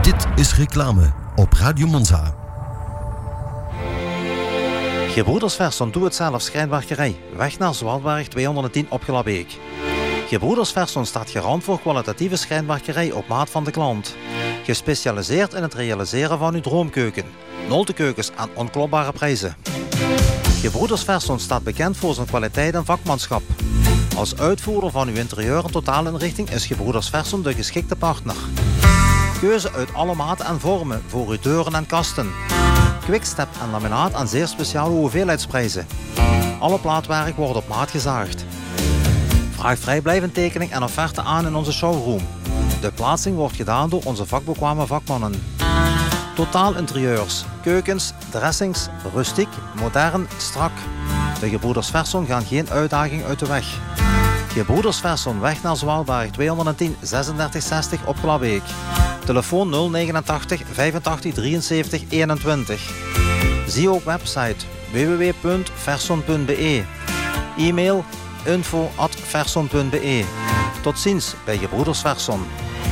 Dit is reclame op Radio Monza. Gebroeders Verson doe-het-zelf schrijnwerkerij. Weg naar Zwalberg 210 op Glabbeek. Gebroeders Verson staat garant voor kwalitatieve schrijnwerkerij op maat van de klant. Gespecialiseerd in het realiseren van uw droomkeuken. Noltekeukens aan onklopbare prijzen. Gebroeders Verson staat bekend voor zijn kwaliteit en vakmanschap. Als uitvoerder van uw interieur en totaalinrichting is Gebroeders Verson de geschikte partner. Keuze uit alle maten en vormen voor uw deuren en kasten. Quickstep en laminaat aan zeer speciale hoeveelheidsprijzen. Alle plaatwerk wordt op maat gezaagd. Vraag vrijblijvend tekening en offerte aan in onze showroom. De plaatsing wordt gedaan door onze vakbekwame vakmannen. Totaal interieurs, keukens, dressings, rustiek, modern, strak. De Gebroeders Verson gaan geen uitdaging uit de weg. Gebroeders Verson, weg naar Zwalberg 210 3660 op Glabbeek. Telefoon 089 85 73 21. Zie ook website www.verson.be. E-mail info@verson.be. Tot ziens bij Gebroeders Verson.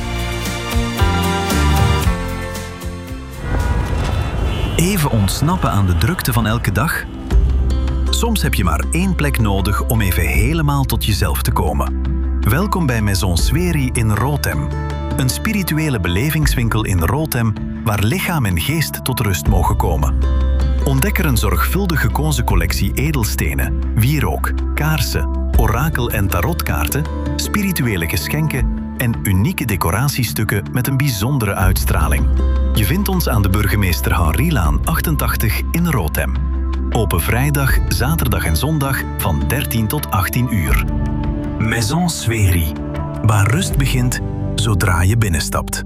Even ontsnappen aan de drukte van elke dag? Soms heb je maar één plek nodig om even helemaal tot jezelf te komen. Welkom bij Maison Sweri in Rotem. Een spirituele belevingswinkel in Rotem waar lichaam en geest tot rust mogen komen. Ontdek er een zorgvuldig gekozen collectie edelstenen, wierook, kaarsen, orakel- en tarotkaarten, spirituele geschenken en unieke decoratiestukken met een bijzondere uitstraling. Je vindt ons aan de Burgemeester Henrilaan 88 in Rotem. Open vrijdag, zaterdag en zondag van 13 tot 18 uur. Maison Sweri, waar rust begint zodra je binnenstapt.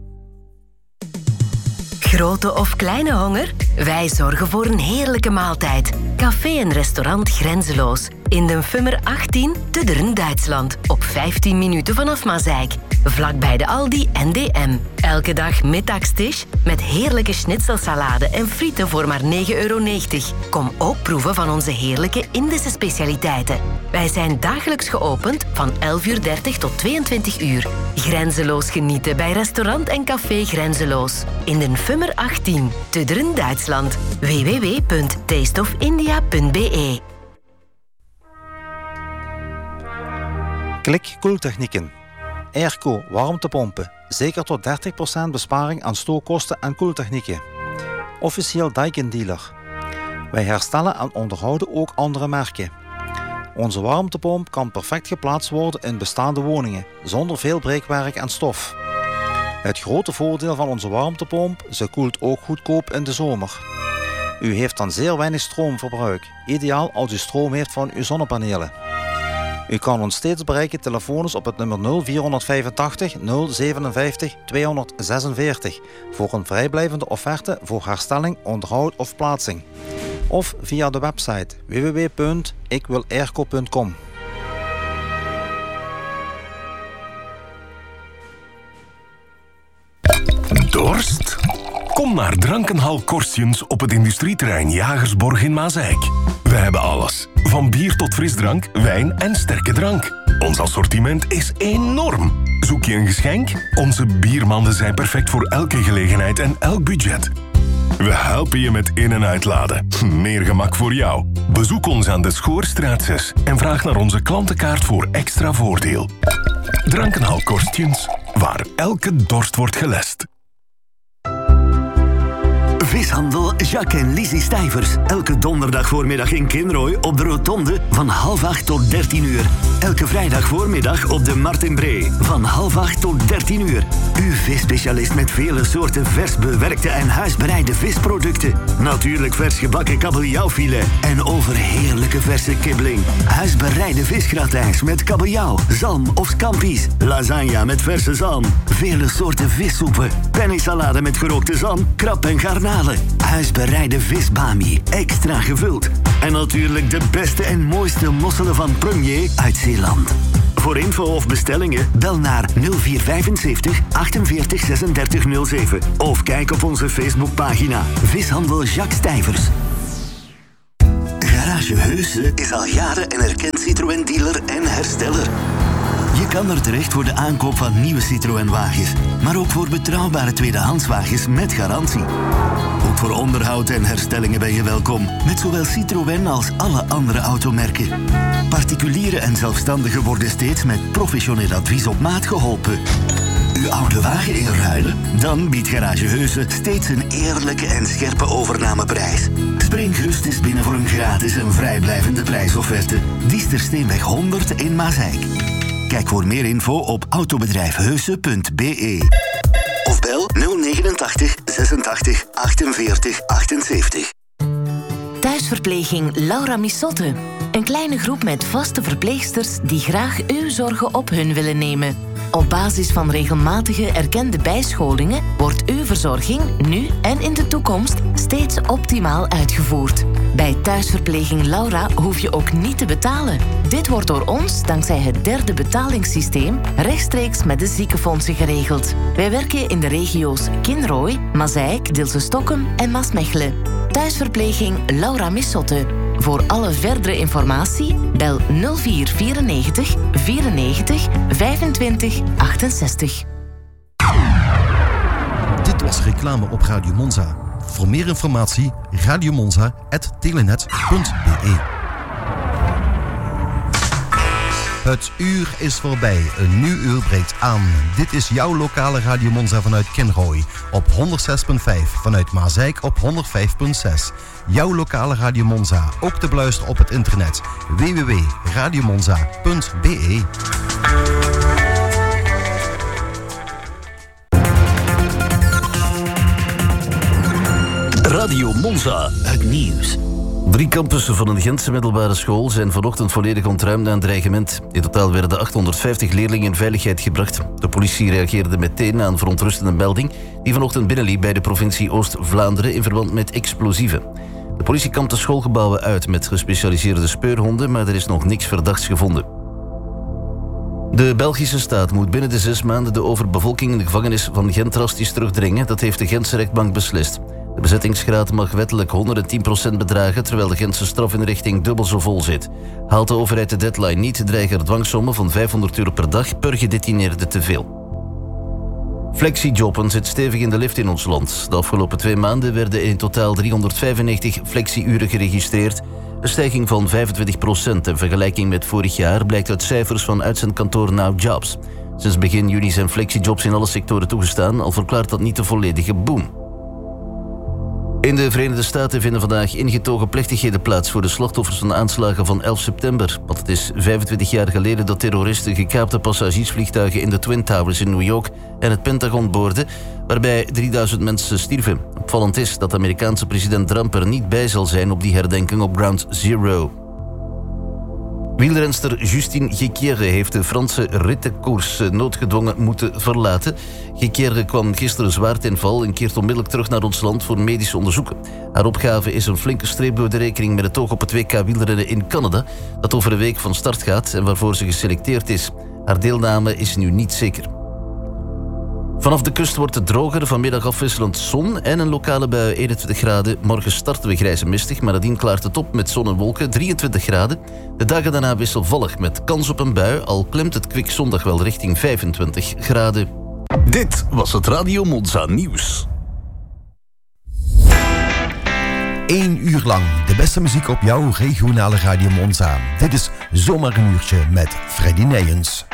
Grote of kleine honger? Wij zorgen voor een heerlijke maaltijd. Café en restaurant Grenzeloos. In de Fummer 18 te Dern, Duitsland. Op 15 minuten vanaf Mazeik. Vlakbij de Aldi en DM. Elke dag middagstisch met heerlijke schnitzelsalade en frieten voor maar €9,90. Kom ook proeven van onze heerlijke Indische specialiteiten. Wij zijn dagelijks geopend van 11:30 tot 22 uur. Grenzeloos genieten bij restaurant en café Grenzeloos. In de Fummer 18 te Dern, Duitsland. www.tasteofindia.be. Klik Koeltechnieken. Airco warmtepompen. Zeker tot 30% besparing aan stookkosten en koeltechnieken. Officieel Daikin dealer. Wij herstellen en onderhouden ook andere merken. Onze warmtepomp kan perfect geplaatst worden in bestaande woningen, zonder veel breekwerk en stof. Het grote voordeel van onze warmtepomp, ze koelt ook goedkoop in de zomer. U heeft dan zeer weinig stroomverbruik, ideaal als u stroom heeft van uw zonnepanelen. U kan ons steeds bereiken telefonisch op het nummer 0485 057 246 voor een vrijblijvende offerte voor herstelling, onderhoud of plaatsing. Of via de website www.ikwilairco.com. Dorst? Kom naar Drankenhal Korstjens op het industrieterrein Jagersborg in Mazeik. We hebben alles. Van bier tot frisdrank, wijn en sterke drank. Ons assortiment is enorm. Zoek je een geschenk? Onze biermanden zijn perfect voor elke gelegenheid en elk budget. We helpen je met in- en uitladen. Meer gemak voor jou. Bezoek ons aan de Schoorstraat 6 en vraag naar onze klantenkaart voor extra voordeel. Drankenhal Korstjens, waar elke dorst wordt gelest. Vishandel Jacques en Lizzie Stijvers. Elke donderdag voormiddag in Kinrooi op de Rotonde van 7:30 tot 13 uur. Elke vrijdag voormiddag op de Martinbree van 7:30 tot 13 uur. Uw visspecialist met vele soorten vers bewerkte en huisbereide visproducten. Natuurlijk vers gebakken kabeljauwfilet en overheerlijke verse kibbeling. Huisbereide visgratijns met kabeljauw, zalm of scampi's. Lasagne met verse zalm. Vele soorten vissoepen. Pennysalade met gerookte zalm, krab en garnalen. Huisbereide visbami, extra gevuld. En natuurlijk de beste en mooiste mosselen van Premier uit Zeeland. Voor info of bestellingen bel naar 0475 48 36 07 of kijk op onze Facebookpagina Vishandel Jacques Stijvers. Garage Heusden is al jaren een erkend Citroën-dealer en hersteller. Je kan er terecht voor de aankoop van nieuwe Citroën-wagens, maar ook voor betrouwbare tweedehandswagens met garantie. Ook voor onderhoud en herstellingen ben je welkom, met zowel Citroën als alle andere automerken. Particulieren en zelfstandigen worden steeds met professioneel advies op maat geholpen. Uw oude wagen inruilen? Dan biedt Garage Heuse steeds een eerlijke en scherpe overnameprijs. Spring gerust eens binnen voor een gratis en vrijblijvende prijsofferte. Diestersteenweg 100 in Maasijk. Kijk voor meer info op autobedrijfheuse.be. Of bel 089 86 48 78. Thuisverpleging Laura Missotte. Een kleine groep met vaste verpleegsters die graag uw zorgen op hun willen nemen. Op basis van regelmatige erkende bijscholingen wordt uw verzorging nu en in de toekomst steeds optimaal uitgevoerd. Bij Thuisverpleging Laura hoef je ook niet te betalen. Dit wordt door ons, dankzij het derde betalingssysteem, rechtstreeks met de ziekenfondsen geregeld. Wij werken in de regio's Kinrooi, Maasijk, Dilsen-Stockholm en Maasmechelen. Thuisverpleging Laura Missotte. Voor alle verdere informatie bel 0494 94 25 68. Dit was reclame op Radio Monza. Voor meer informatie radiomonza@telenet.be. Het uur is voorbij. Een nieuw uur breekt aan. Dit is jouw lokale Radio Monza vanuit Kinrooi. Op 106.5. Vanuit Maasijk op 105.6. Jouw lokale Radio Monza. Ook te beluisteren op het internet. www.radiomonza.be. Radio Monza. Het nieuws. 3 campussen van een Gentse middelbare school zijn vanochtend volledig ontruimd na een dreigement. In totaal werden 850 leerlingen in veiligheid gebracht. De politie reageerde meteen na een verontrustende melding die vanochtend binnenliep bij de provincie Oost-Vlaanderen in verband met explosieven. De politie kampt de schoolgebouwen uit met gespecialiseerde speurhonden, maar er is nog niks verdachts gevonden. De Belgische staat moet binnen de 6 maanden de overbevolking in de gevangenis van Gent drastisch terugdringen. Dat heeft de Gentse rechtbank beslist. De bezettingsgraad mag wettelijk 110% bedragen, terwijl de Gentse strafinrichting dubbel zo vol zit. Haalt de overheid de deadline niet, dreigen er dwangsommen van €500 per dag per gedetineerde te veel. Flexijobben zit stevig in de lift in ons land. De afgelopen 2 maanden werden in totaal 395 flexi-uren geregistreerd. Een stijging van 25% in vergelijking met vorig jaar blijkt uit cijfers van uitzendkantoor Now Jobs. Sinds begin juni zijn flexijobs in alle sectoren toegestaan, al verklaart dat niet de volledige boom. In de Verenigde Staten vinden vandaag ingetogen plechtigheden plaats voor de slachtoffers van de aanslagen van 11 september. Want het is 25 jaar geleden dat terroristen gekaapte passagiersvliegtuigen in de Twin Towers in New York en het Pentagon boorden, waarbij 3000 mensen stierven. Opvallend is dat de Amerikaanse president Trump er niet bij zal zijn op die herdenking op Ground Zero. Wielrenster Justine Guéquière heeft de Franse rittenkoers noodgedwongen moeten verlaten. Guéquière kwam gisteren zwaar ten val en keert onmiddellijk terug naar ons land voor medische onderzoeken. Haar opgave is een flinke streep door de rekening met het oog op het WK wielrennen in Canada, dat over een week van start gaat en waarvoor ze geselecteerd is. Haar deelname is nu niet zeker. Vanaf de kust wordt het droger, vanmiddag afwisselend zon en een lokale bui 21 graden. Morgen starten we grijs en mistig, maar nadien klaart het op met zon en wolken 23 graden. De dagen daarna wisselvallig met kans op een bui, al klimt het kwik zondag wel richting 25 graden. Dit was het Radio Monza nieuws. 1 uur lang de beste muziek op jouw regionale Radio Monza. Dit is Zomaar een uurtje met Freddy Nijens.